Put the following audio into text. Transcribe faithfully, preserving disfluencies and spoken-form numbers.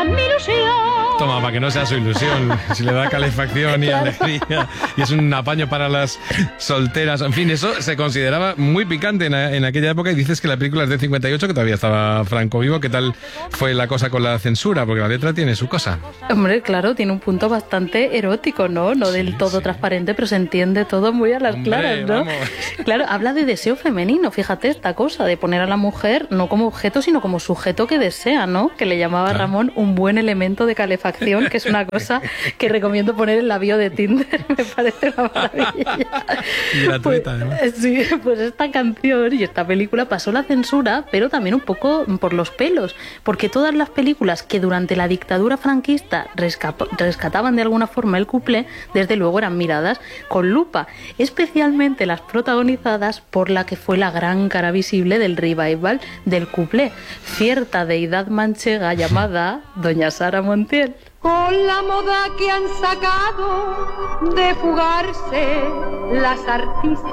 toda mi ilusión. Toma, para que no sea su ilusión, si le da calefacción y Claro. alegría, y es un apaño para las solteras. En fin, eso se consideraba muy picante en, en aquella época, y dices que la película es de cincuenta y ocho, que todavía estaba Franco vivo. ¿Qué tal fue la cosa con la censura? Porque la letra tiene su cosa. Hombre, claro, tiene un punto bastante erótico, ¿no? No del todo sí. transparente, pero se entiende todo muy a las Hombre, claras, ¿no? vamos. Claro, habla de deseo femenino, fíjate esta cosa, de poner a la mujer no como objeto, sino como sujeto que desea, ¿no? Que le llamaba Claro. Ramón un buen elemento de calefacción, que es una cosa que recomiendo poner en la bio de Tinder, me parece una maravilla. Y gratuita, Pues, además. sí, pues esta canción y esta película pasó la censura, pero también un poco por los pelos, porque todas las películas que durante la dictadura franquista rescap- rescataban de alguna forma el cuplé, desde luego eran miradas con lupa, especialmente las protagonizadas por la que fue la gran cara visible del revival del cuplé, cierta deidad manchega llamada Doña Sara Montiel. Con la moda que han sacado de fugarse las artistas